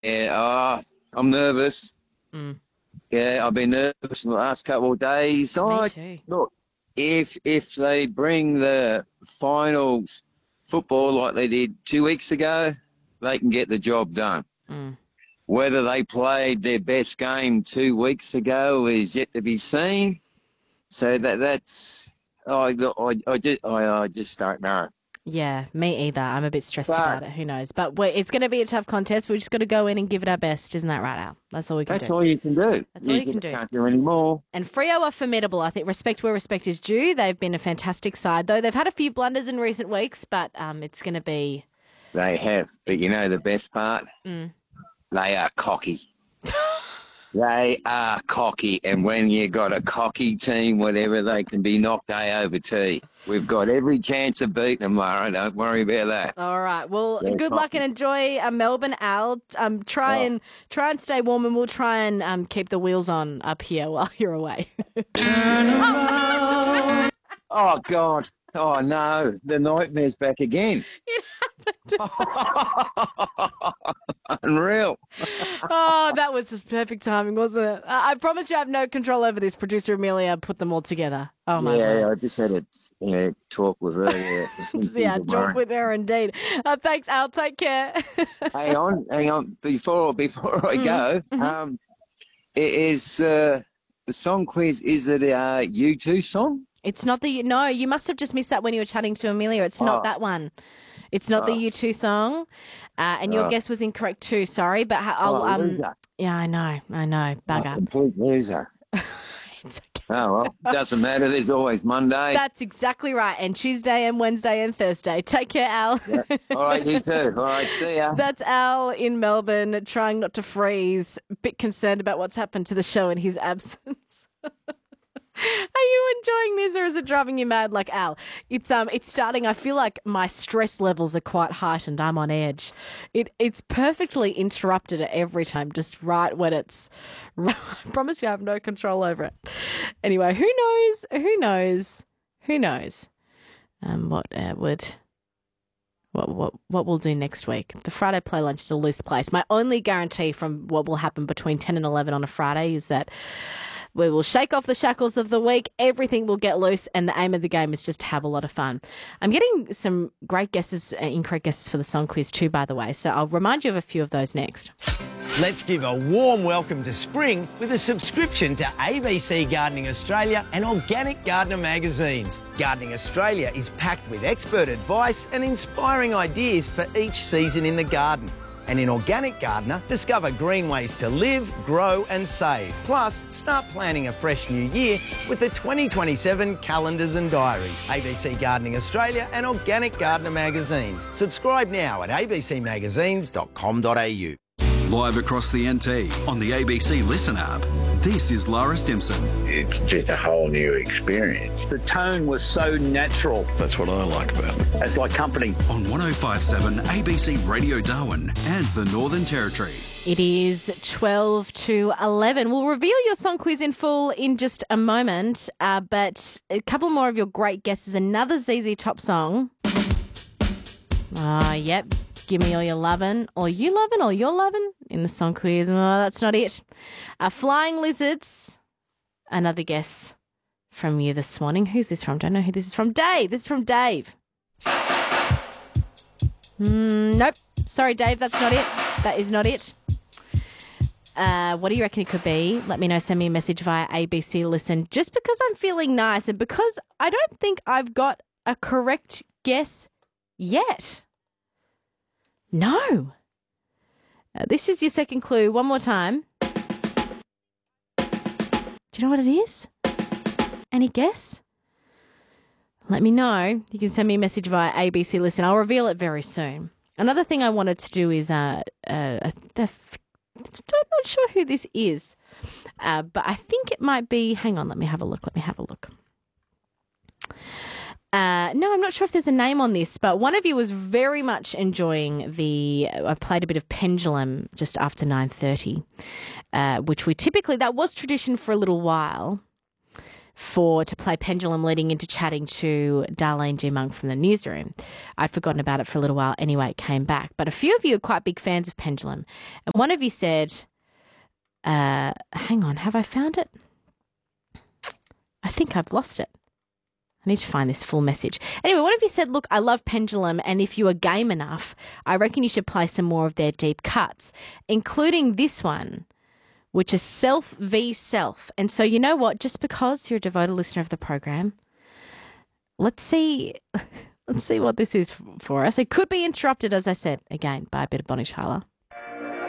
Yeah, I'm nervous. Mm. Yeah, I've been nervous in the last couple of days. Me too. Look, if they bring the finals football like they did 2 weeks ago, they can get the job done. Mm. Whether they played their best game 2 weeks ago is yet to be seen. So that's I just don't know. Yeah, me either. I'm a bit stressed But about it. Who knows? But it's going to be a tough contest. We're just going to go in and give it our best. Isn't that right, Al? That's all we can that's do. all you can do. That's all you can do. Can't do any more. And Freo are formidable. I think respect where respect is due. They've been a fantastic side, though. They've had a few blunders in recent weeks, but it's going to be... They have. But you know the best part? Mm. They are cocky. They are cocky. And when you got a cocky team, whatever, they can be knocked AOT. We've got every chance of beating them, Mara. Don't worry about that. All right. Well, They're good luck cocky. and enjoy Melbourne, Al. Try and stay warm, and we'll try and keep the wheels on up here while you're away. Oh, God. Oh, no. The nightmare's back again. Unreal. Oh, that was just perfect timing, wasn't it? I promise you I have no control over this. Producer Amelia put them all together. Oh, my Yeah, God. I just had a talk with her. Yeah, talk with her indeed. Thanks, Al. Take care. Hang on. Before I go, it is the song quiz. Is it a U2 song? It's not the... No, you must have just missed that when you were chatting to Amelia. It's not that one. It's not the U2 song. And your guess was incorrect too. Sorry, but I'll... Loser. Yeah, I know. Bugger. Complete loser. It's okay. Oh, well, doesn't matter. There's always Monday. That's exactly right. And Tuesday and Wednesday and Thursday. Take care, Al. Yeah. All right, you too. All right, see ya. That's Al in Melbourne, trying not to freeze. A bit concerned about what's happened to the show in his absence. Are you enjoying this, or is it driving you mad like Al? It's starting. I feel like my stress levels are quite heightened. I'm on edge. It's perfectly interrupted at every time, just right when it's... I promise you I have no control over it. Anyway, who knows what we'll do next week. The Friday Play Lunch is a loose place. My only guarantee from what will happen between 10 and 11 on a Friday is that we will shake off the shackles of the week. Everything will get loose, and the aim of the game is just to have a lot of fun. I'm getting some great guesses, incorrect guesses for the song quiz too, by the way. So I'll remind you of a few of those next. Let's give a warm welcome to spring with a subscription to ABC Gardening Australia and Organic Gardener magazines. Gardening Australia is packed with expert advice and inspiring ideas for each season in the garden. And in Organic Gardener, discover green ways to live, grow and save. Plus, start planning a fresh new year with the 2027 calendars and diaries. ABC Gardening Australia and Organic Gardener magazines. Subscribe now at abcmagazines.com.au. Live across the NT on the ABC Listen app. This is Lara Stimson. It's just a whole new experience. The tone was so natural. That's what I like about it. It's like company. On 105.7 ABC Radio Darwin and the Northern Territory. It is 12 to 11. We'll reveal your song quiz in full in just a moment, but a couple more of your great guesses. Another ZZ Top song. Yep. Give me all your lovin', or you lovin', or you're lovin' in the song quiz. Oh, that's not it. Flying Lizards. Another guess from you this morning. Who's this from? Don't know who this is from. Dave. This is from Dave. Nope. Sorry, Dave. That's not it. That is not it. What do you reckon it could be? Let me know. Send me a message via ABC Listen. Just because I'm feeling nice and because I don't think I've got a correct guess yet. No. This is your second clue. One more time. Do you know what it is? Any guess? Let me know. You can send me a message via ABC Listen. I'll reveal it very soon. Another thing I wanted to do is, I'm not sure who this is, but I think it might be, hang on, let me have a look. No, I'm not sure if there's a name on this, but one of you was very much enjoying I played a bit of Pendulum just after 9:30, which that was tradition for a little while. to play Pendulum leading into chatting to Darlene G. Monk from the newsroom. I'd forgotten about it for a little while. Anyway, it came back. But a few of you are quite big fans of Pendulum. And one of you said, hang on, have I found it? I think I've lost it. I need to find this full message. Anyway, one of you said, look, I love Pendulum, and if you are game enough, I reckon you should play some more of their deep cuts, including this one, which is Self v Self. And so you know what? Just because you're a devoted listener of the program, let's see what this is for us. It could be interrupted, as I said, again, by a bit of Bonnie Tyler.